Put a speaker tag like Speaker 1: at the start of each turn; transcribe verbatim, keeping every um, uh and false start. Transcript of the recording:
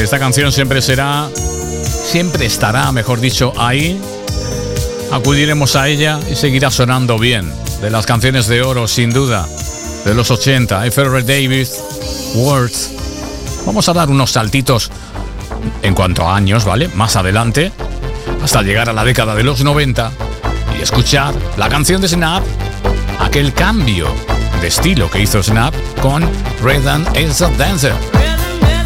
Speaker 1: Esta canción siempre será, siempre estará, mejor dicho, ahí. Acudiremos a ella y seguirá sonando bien. De las canciones de oro, sin duda, de los ochenta, F R Davis, Words. Vamos a dar unos saltitos en cuanto a años, ¿vale? Más adelante, hasta llegar a la década de los noventa y escuchar la canción de Snap, aquel cambio de estilo que hizo Snap con Rhythm is a Dancer.